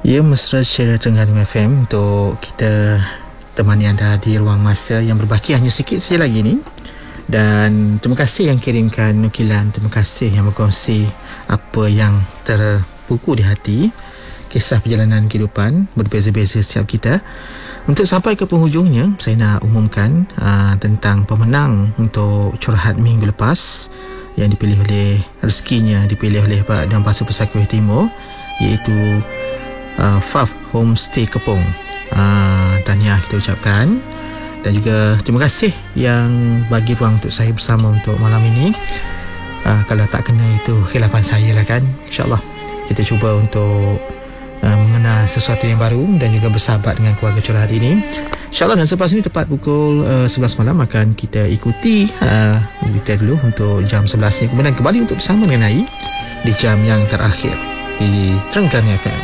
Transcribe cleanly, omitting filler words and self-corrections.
Ya, mesra Syirah Terengganu FM untuk kita temani anda di ruang masa yang berbaki hanya sikit saja lagi ni. Dan terima kasih yang kirimkan nukilan, terima kasih yang berkongsi apa yang terpuku di hati, kisah perjalanan kehidupan berbeza-beza setiap kita. Untuk sampai ke penghujungnya, saya nak umumkan tentang pemenang untuk curahat minggu lepas yang dipilih oleh rezekinya dipilih oleh Pak Dewan Pasu Pesakui Timur, iaitu Faf Homestay Kepong. Tahniah kita ucapkan. Dan juga terima kasih yang bagi ruang untuk saya bersama untuk malam ini. Kalau tak kena itu khilafan saya lah kan. InsyaAllah kita cuba untuk mengenal sesuatu yang baru dan juga bersahabat dengan keluarga Curahat hari ini. InsyaAllah, dan selepas ini tepat pukul 11 malam akan kita ikuti berita dulu untuk jam 11 ni. Kemudian kembali untuk bersama mengenai di jam yang terakhir di Terengganu FM.